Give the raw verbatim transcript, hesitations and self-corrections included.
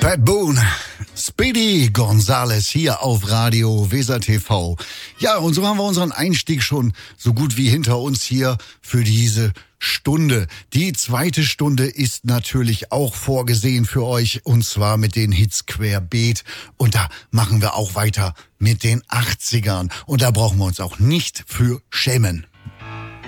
Pat Boone, Speedy Gonzales hier auf Radio Weser T V. Ja, und so haben wir unseren Einstieg schon so gut wie hinter uns hier für diese Stunde. Die zweite Stunde ist natürlich auch vorgesehen für euch, und zwar mit den Hits querbeet. Und da machen wir auch weiter mit den achtzigern. Und da brauchen wir uns auch nicht für schämen.